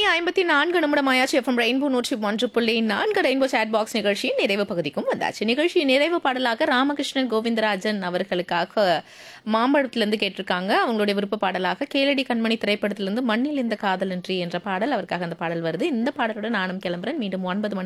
54 நிமிடமாயாச்சு. FM rainbow 101.4 rainbow chat box நிகழ்ச்சியின் நிறைவு பகுதிக்கும் வந்தாச்சு. நிகழ்ச்சியின் நிறைவு பாடலாக ராமகிருஷ்ணன் கோவிந்தராஜன் அவர்களுக்காக மாம்பழத்திலிருந்து கேட்டிருக்காங்க. அவங்களுடைய விருப்ப பாடலாக கேளடி கண்மணி திரைப்படத்திலிருந்து மண்ணில் இந்த காதலன்றி என்ற பாடல் அவருக்காக அந்த பாடல் வருது. இந்த பாடலோட நானும் கிளம்புறேன். மீண்டும் 9 மணி